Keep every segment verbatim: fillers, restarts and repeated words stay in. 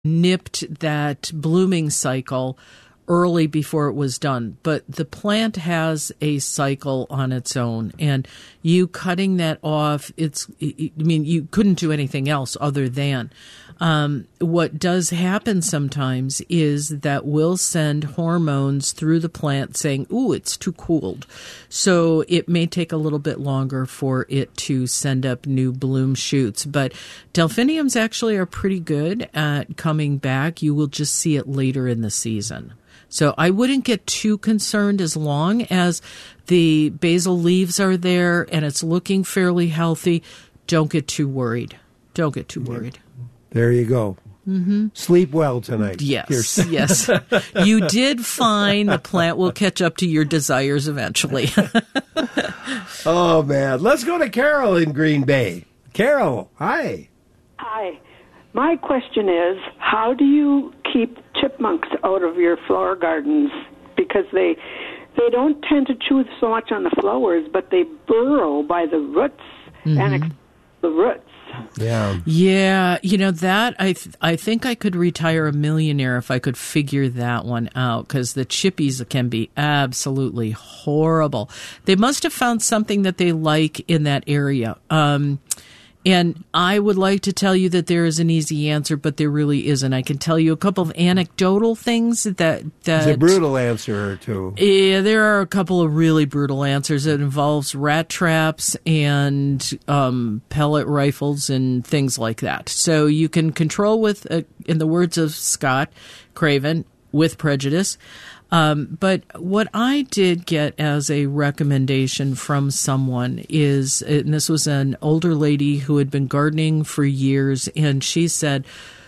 nipped that blooming cycle early before it was done. But the plant has a cycle on its own, and you cutting that off, it's, I mean, you couldn't do anything else other than. Um, what does happen sometimes is that we'll send hormones through the plant saying, ooh, it's too cooled. So it may take a little bit longer for it to send up new bloom shoots. But delphiniums actually are pretty good at coming back. You will just see it later in the season. So I wouldn't get too concerned as long as the basil leaves are there and it's looking fairly healthy. Don't get too worried. Don't get too worried. There you go. Mm-hmm. Sleep well tonight. Yes, yes. You did fine. The plant will catch up to your desires eventually. Oh, man. Let's go to Carol in Green Bay. Carol, hi. Hi. My question is, how do you keep chipmunks out of your flower gardens? Because they they don't tend to chew so much on the flowers, but they burrow by the roots mm-hmm. and ex- the roots. Yeah. Yeah, you know, that, I th- I think I could retire a millionaire if I could figure that one out, because the chippies can be absolutely horrible. They must have found something that they like in that area. Um, and I would like to tell you that there is an easy answer, but there really isn't. I can tell you a couple of anecdotal things that... that It's a brutal answer or two. Yeah, there are a couple of really brutal answers. It involves rat traps and um, pellet rifles and things like that. So you can control with, uh, in the words of Scott Craven, with prejudice. Um, but what I did get as a recommendation from someone is, and this was an older lady who had been gardening for years, and she said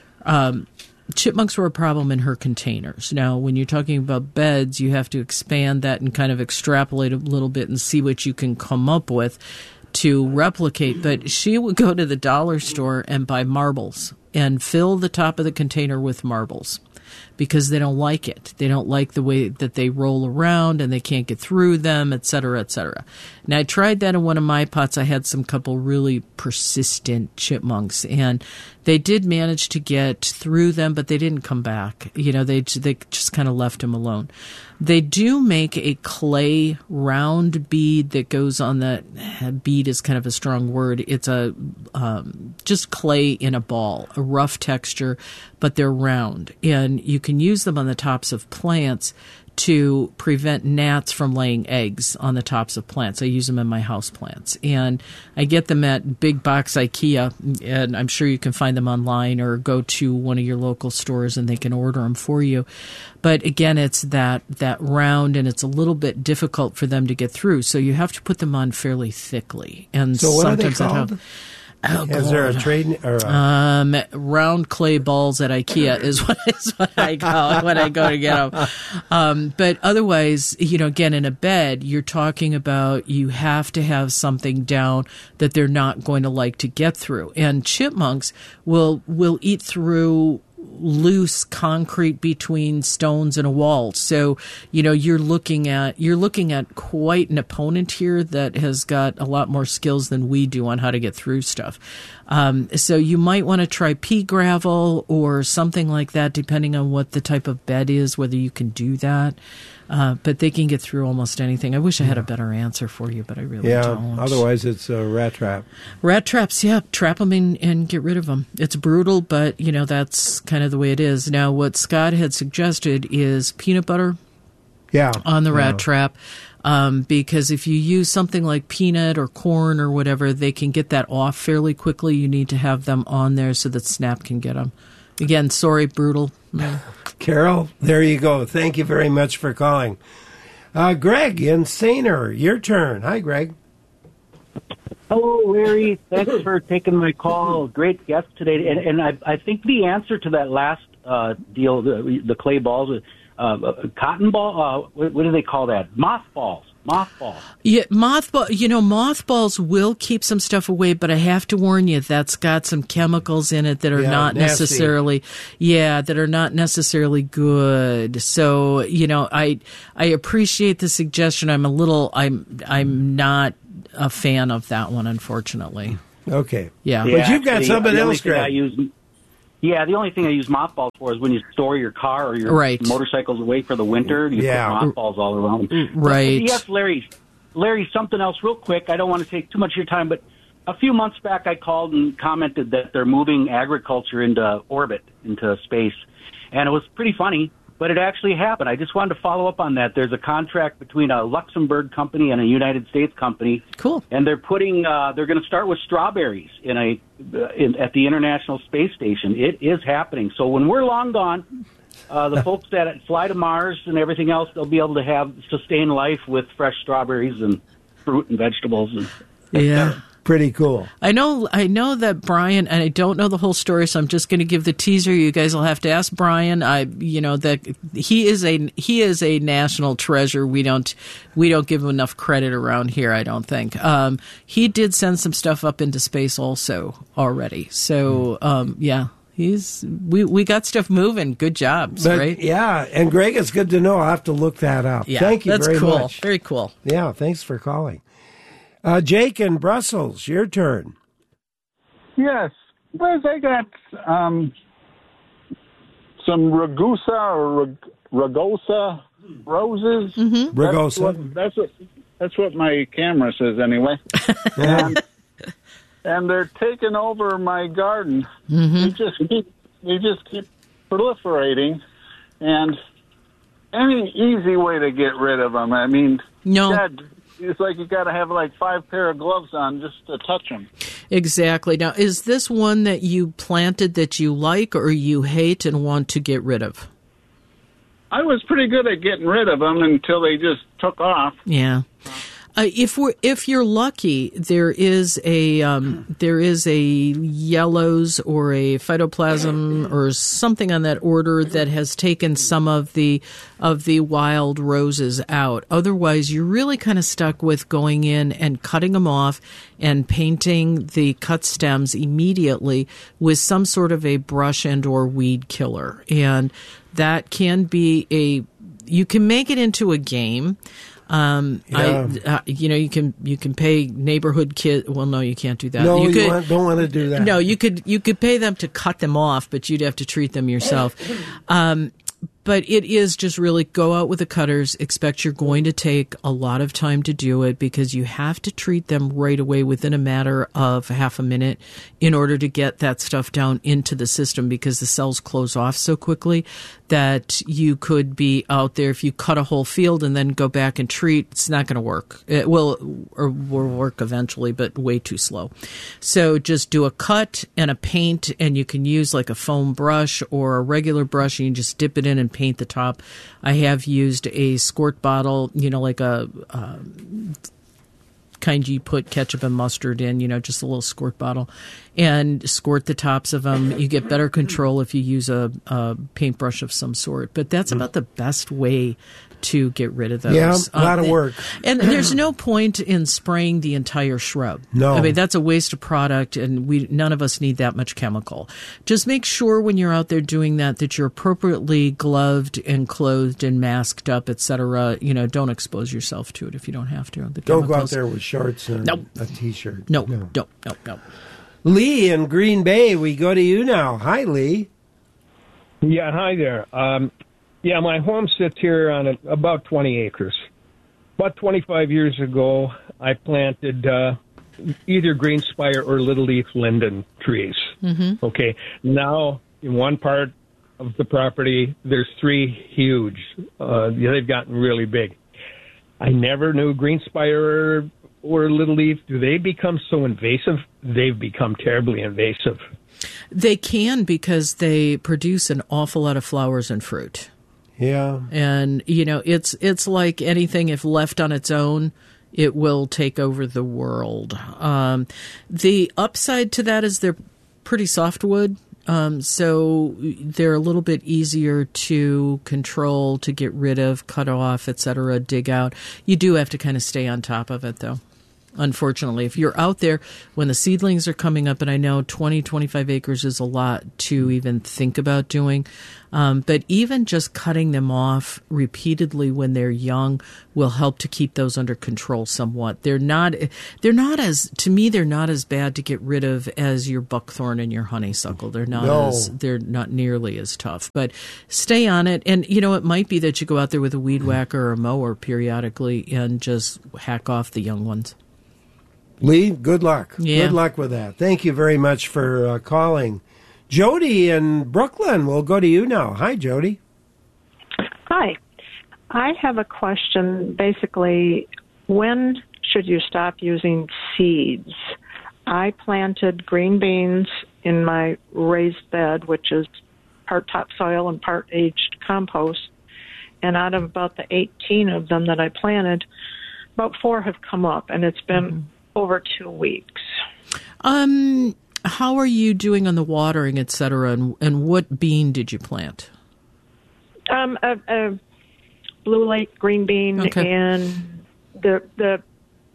um, chipmunks were a problem in her containers. Now, when you're talking about beds, you have to expand that and kind of extrapolate a little bit and see what you can come up with to replicate. But she would go to the dollar store and buy marbles and fill the top of the container with marbles, because they don't like it. They don't like the way that they roll around and they can't get through them, et cetera, et cetera. And I tried that in one of my pots. I had some couple really persistent chipmunks, and they did manage to get through them, but they didn't come back. You know, they they just kind of left them alone. They do make a clay round bead that goes on the bead is kind of a strong word. It's a um, just clay in a ball, a rough texture, but they're round, and you can use them on the tops of plants to prevent gnats from laying eggs on the tops of plants. I use them in my house plants, and I get them at big box IKEA, and I'm sure you can find them online or go to one of your local stores and they can order them for you. But again, it's that that round, and it's a little bit difficult for them to get through, so you have to put them on fairly thickly. And so what sometimes are they called? Have, Oh, Is there a trade or a... Um, round clay balls at IKEA is what is what I call it when I go to get them. Um, but otherwise, you know, again, in a bed, you're talking about you have to have something down that they're not going to like to get through. And chipmunks will will eat through loose concrete between stones and a wall. So, you know, you're looking at you're looking at quite an opponent here that has got a lot more skills than we do on how to get through stuff. Um, so you might want to try pea gravel or something like that, depending on what the type of bed is, whether you can do that. Uh, but they can get through almost anything. I wish I had a better answer for you, but I really yeah, don't. Otherwise it's a rat trap. Rat traps, yeah. Trap them in and get rid of them. It's brutal, but, you know, that's kind of the way it is. Now, what Scott had suggested is peanut butter yeah, on the yeah. rat trap. Um, because if you use something like peanut or corn or whatever, they can get that off fairly quickly. You need to have them on there so that Snap can get them. Again, sorry, brutal. Yeah. Carol, there you go. Thank you very much for calling. Uh, Greg in Sainer, your turn. Hi, Greg. Hello, Larry. Thanks for taking my call. Great guest today. And, and I, I think the answer to that last uh, deal, the, the clay balls, uh, cotton ball, uh, what, what do they call that? Mothballs. Mothballs. Yeah, mothball. You know, mothballs will keep some stuff away, but I have to warn you, that's got some chemicals in it that are yeah, not nasty. necessarily, yeah, that are not necessarily good. So, you know, I I appreciate the suggestion. I'm a little, I'm I'm not a fan of that one, unfortunately. Okay. Yeah, but you've got actually, something the only else, thing Greg. I use, Yeah, the only thing I use mothballs for is when you store your car or your right. motorcycles away for the winter. You yeah. put mothballs all around them. Right. But yes, Larry. Larry, something else real quick. I don't want to take too much of your time, but a few months back I called and commented that they're moving agriculture into orbit, into space. And it was pretty funny, but it actually happened. I just wanted to follow up on that. There's a contract between a Luxembourg company and a United States company. Cool. And they're putting, uh, they're going to start with strawberries in a, in, at the International Space Station. It is happening. So when we're long gone, uh, the folks that fly to Mars and everything else, they'll be able to have sustain life with fresh strawberries and fruit and vegetables. And, yeah. Pretty cool. I know I know that Brian, and I don't know the whole story, so I'm just going to give the teaser. You guys will have to ask Brian. I you know that he is a he is a national treasure. We don't we don't give him enough credit around here, I don't think. Um, he did send some stuff up into space also already. So um, yeah, he's we, we got stuff moving. Good job, But, right? Yeah, and Greg, it's good to know. I'll have to look that up. Yeah, Thank you that's very cool. much. Very cool. Yeah, thanks for calling. Uh, Jake in Brussels, your turn. Yes. Liz, I got um, some Ragusa or Rag- Ragosa roses. Mm-hmm. Ragosa. That's what, that's what that's what my camera says anyway. and, and they're taking over my garden. Mm-hmm. They just keep they just keep proliferating, and any easy way to get rid of them. I mean, No. God, it's like you got to have like five pair of gloves on just to touch them. Exactly. Now, is this one that you planted that you like or you hate and want to get rid of? I was pretty good at getting rid of them until they just took off. Yeah. Uh, if we're if you're lucky, there is a um, there is a yellows or a phytoplasm or something on that order that has taken some of the of the wild roses out. Otherwise, you're really kind of stuck with going in and cutting them off and painting the cut stems immediately with some sort of a brush and or weed killer. And that can be a you can make it into a game. Um, Yeah. I, uh, you know, you can you can pay neighborhood kid. Well, no, you can't do that. No, you, you could, want, don't want to do that. No, you could you could pay them to cut them off, but you'd have to treat them yourself. Um, but it is just really go out with the cutters. Expect you're going to take a lot of time to do it because you have to treat them right away within a matter of half a minute in order to get that stuff down into the system because the cells close off so quickly that you could be out there. If you cut a whole field and then go back and treat, it's not going to work. It will, or will work eventually, but way too slow. So just do a cut and a paint, and you can use like a foam brush or a regular brush, and you just dip it in and paint the top. I have used a squirt bottle, you know, like a uh, kind you put ketchup and mustard in, you know, just a little squirt bottle, and squirt the tops of them. You get better control if you use a, a paintbrush of some sort. But that's about the best way to get rid of those. Yeah, a lot Um, of work. And there's no point in spraying the entire shrub. No. I mean, that's a waste of product, and we none of us need that much chemical. Just make sure when you're out there doing that that you're appropriately gloved and clothed and masked up, et cetera. You know, don't expose yourself to it if you don't have to. The Don't go out chemicals- there with shorts and Nope. a T-shirt. No, no, no, no, no. Lee in Green Bay, we go to you now. Hi, Lee. Yeah, hi there. Um, yeah, my home sits here on a, about twenty acres. About twenty-five years ago, I planted uh, either green spire or little leaf linden trees. Mm-hmm. Okay, now in one part of the property, there's three huge. Uh, yeah, they've gotten really big. I never knew green spire or little leaf. Do they become so invasive? They've become terribly invasive. They can because they produce an awful lot of flowers and fruit. Yeah. And, you know, it's it's like anything, if left on its own, it will take over the world. Um, the upside to that is they're pretty softwood, um, so they're a little bit easier to control, to get rid of, cut off, et cetera, dig out. You do have to kind of stay on top of it, though. unfortunately. If you're out there when the seedlings are coming up, and I know twenty, twenty-five acres is a lot to even think about doing, um, but even just cutting them off repeatedly when they're young will help to keep those under control somewhat. They're not, they're not as, to me, they're not as bad to get rid of as your buckthorn and your honeysuckle. They're not No. as, they're not nearly as tough, but stay on it. And, you know, it might be that you go out there with a weed whacker or a mower periodically and just hack off the young ones. Lee, good luck. Yeah. Good luck with that. Thank you very much for uh, calling. Jody in Brooklyn, we'll go to you now. Hi, Jody. Hi. I have a question. Basically, when should you stop using seeds? I planted green beans in my raised bed, which is part topsoil and part aged compost. And out of about the eighteen of them that I planted, about four have come up, and it's been mm-hmm. over two weeks. Um, how are you doing on the watering, et cetera, and, and what bean did you plant? Um, a, a Blue Lake green bean, okay. and the the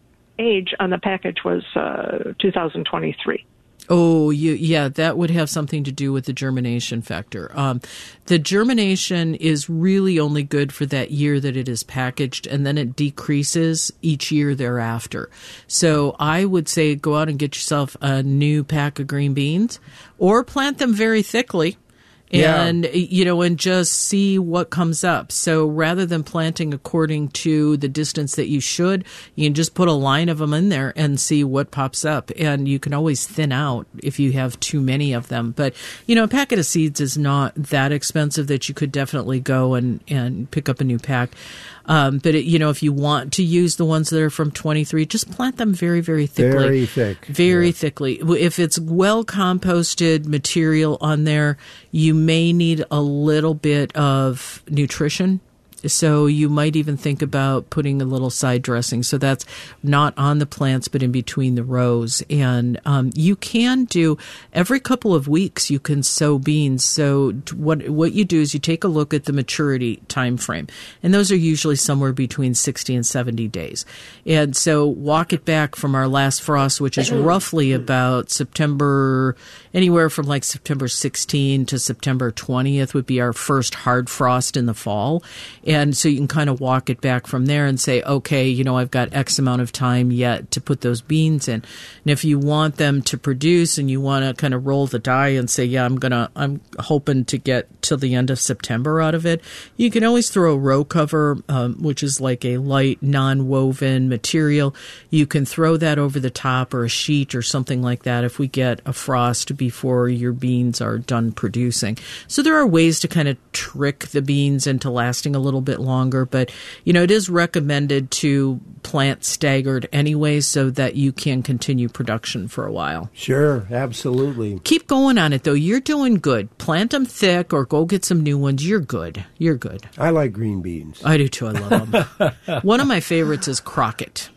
age on the package was uh, two thousand twenty-three. Oh, you, yeah, that would have something to do with the germination factor. Um, the germination is really only good for that year that it is packaged, and then it decreases each year thereafter. So I would say go out and get yourself a new pack of green beans or plant them very thickly. And, yeah. you know, and just see what comes up. So rather than planting according to the distance that you should, you can just put a line of them in there and see what pops up. And you can always thin out if you have too many of them. But, you know, a packet of seeds is not that expensive that you could definitely go and, and pick up a new pack. Um, but, it, you know, if you want to use the ones that are from twenty-three, just plant them very, very thickly. Very thick. Very yeah. thickly. If it's well composted material on there, you may need a little bit of nutrition. So you might even think about putting a little side dressing. So that's not on the plants, but in between the rows. And um, you can do every couple of weeks. You can sow beans. So what what you do is you take a look at the maturity time frame, and those are usually somewhere between sixty and seventy days. And so walk it back from our last frost, which is roughly about September, anywhere from like September sixteenth to September twentieth would be our first hard frost in the fall. And so you can kind of walk it back from there and say, okay, you know, I've got X amount of time yet to put those beans in. And if you want them to produce and you want to kind of roll the die and say, yeah, I'm going to, I'm hoping to get till the end of September out of it, you can always throw a row cover, um, which is like a light non-woven material. You can throw that over the top or a sheet or something like that if we get a frost before your beans are done producing. So there are ways to kind of trick the beans into lasting a little bit longer, but you know, it is recommended to plant staggered anyway so that you can continue production for a while. Sure, absolutely. Keep going on it though. You're doing good. Plant them thick or go get some new ones. You're good. You're good. I like green beans. I do too. I love them. One of my favorites is Crockett.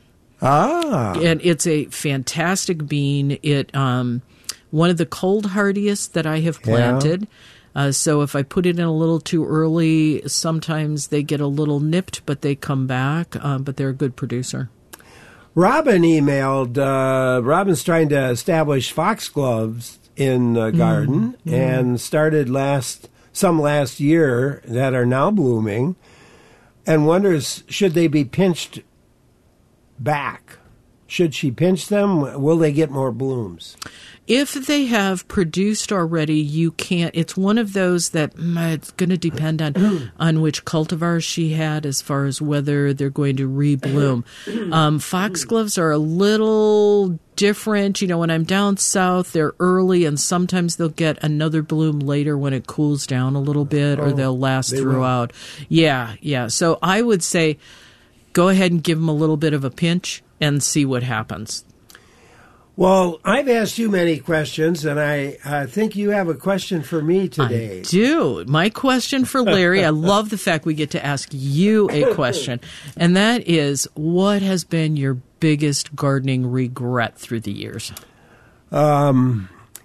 Ah. And it's a fantastic bean. It um one of the cold hardiest that I have planted. Yeah. Uh, so if I put it in a little too early, sometimes they get a little nipped, but they come back. Uh, but they're a good producer. Robin emailed. Uh, Robin's trying to establish foxgloves in the garden mm-hmm. and started last some last year that are now blooming, and wonders should they be pinched back? Should she pinch them? Will they get more blooms? If they have produced already, you can't. It's one of those that mm, it's going to depend on on which cultivars she had as far as whether they're going to rebloom. Um, foxgloves are a little different. You know, when I'm down south, they're early, and sometimes they'll get another bloom later when it cools down a little bit, or oh, they'll last they throughout. Will. Yeah, yeah. So I would say go ahead and give them a little bit of a pinch and see what happens. Well, I've asked you many questions, and I uh, think you have a question for me today. I do. My question for Larry, I love the fact we get to ask you a question, and that is, what has been your biggest gardening regret through the years? Um,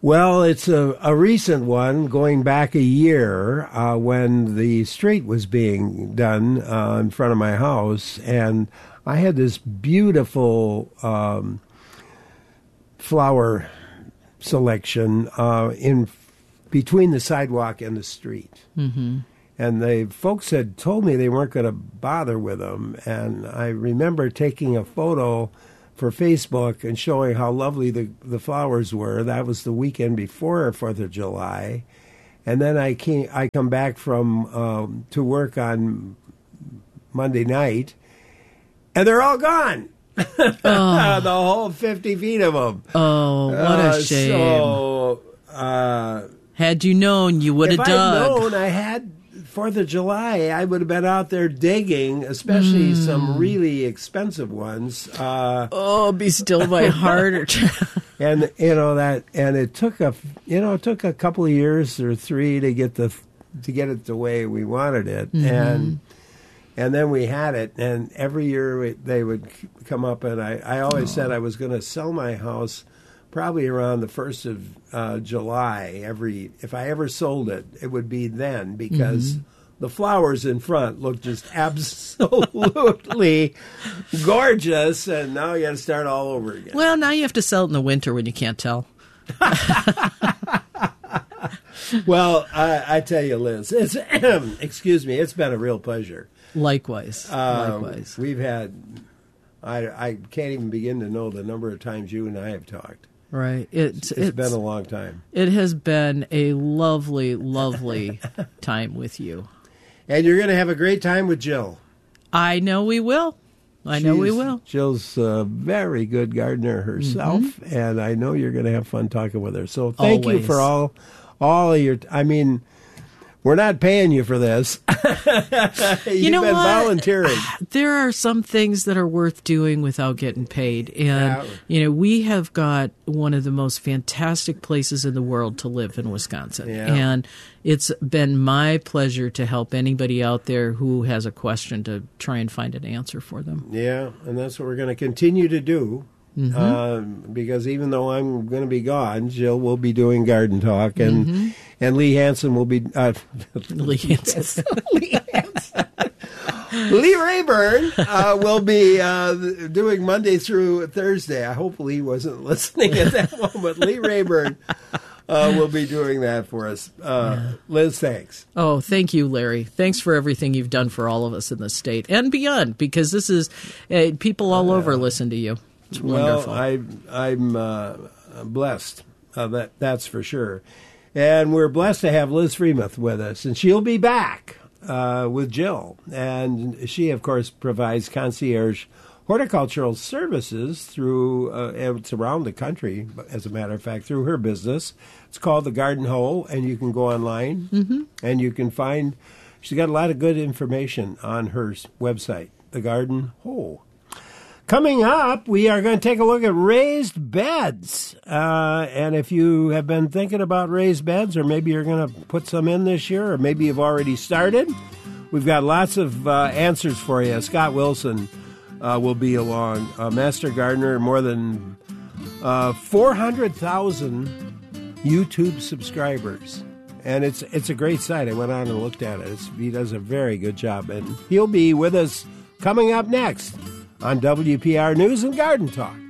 Well, it's a, a recent one, going back a year uh, when the street was being done uh, in front of my house, and I had this beautiful um, flower selection uh, in between the sidewalk and the street. Mm-hmm. And the folks had told me they weren't going to bother with them, and I remember taking a photo for Facebook and showing how lovely the, the flowers were. That was the weekend before fourth of July. And then I came, I come back from um, to work on Monday night, and they're all gone. Oh. The whole fifty feet of them. Oh, what a Uh, shame. So, uh, Had you known, you would if have I'd dug. known I had fourth of July, I would have been out there digging, especially Mm. some really expensive ones. Uh, Oh, be still my heart. and you know that, and it took a, you know, it took a couple of years or three to get the, to get it the way we wanted it, Mm-hmm. and and then we had it, and every year we, they would come up, and I, I always said I was going to sell my house probably around the first of uh, July. Every if I ever sold it, it would be then, because the flowers in front look just absolutely gorgeous, and now you got to start all over again. Well, now you have to sell it in the winter when you can't tell. Well, I, I tell you, Liz, it's excuse me, it's been a real pleasure. Likewise. Um, Likewise. We've had, I I can't even begin to know the number of times you and I have talked. Right. It's, It's been a long time. It has been a lovely, lovely time with you. And you're going to have a great time with Jill. I know we will. I know we She's- will. Jill's a very good gardener herself, and I know you're going to have fun talking with her. So thank Always. you for all, all of your. I mean, we're not paying you for this. You've You know been what? volunteering. There are some things that are worth doing without getting paid. And, Yeah. you know, we have got one of the most fantastic places in the world to live in Wisconsin. Yeah. And it's been my pleasure to help anybody out there who has a question to try and find an answer for them. Yeah, and that's what we're going to continue to do. Um, because even though I'm going to be gone, Jill will be doing Garden Talk, and and Lee Hansen will be uh, Lee Hansen. Lee Hansen. Lee Rayburn uh, will be uh, doing Monday through Thursday. I hope Lee wasn't listening at that moment. Lee Rayburn uh, will be doing that for us. Uh, Liz, thanks. Oh, thank you, Larry. Thanks for everything you've done for all of us in the state and beyond, because this is uh, people all over listen to you. It's wonderful. Well, I, I'm uh, blessed. Uh, that that's for sure. And we're blessed to have Liz Freemuth with us, and she'll be back uh, with Jill. And she, of course, provides concierge horticultural services through uh, it's around the country, as a matter of fact, through her business. It's called The Garden Hoe, and you can go online, mm-hmm. and you can find, she's got a lot of good information on her website, The Garden Hoe. Coming up, we are going to take a look at raised beds. Uh, and if you have been thinking about raised beds, or maybe you're going to put some in this year, or maybe you've already started, we've got lots of uh, answers for you. Scott Wilson uh, will be along, a master gardener, more than uh, four hundred thousand YouTube subscribers. And it's it's a great site. I went on and looked at it. It's, he does a very good job. And he'll be with us coming up next on W P R News and Garden Talk.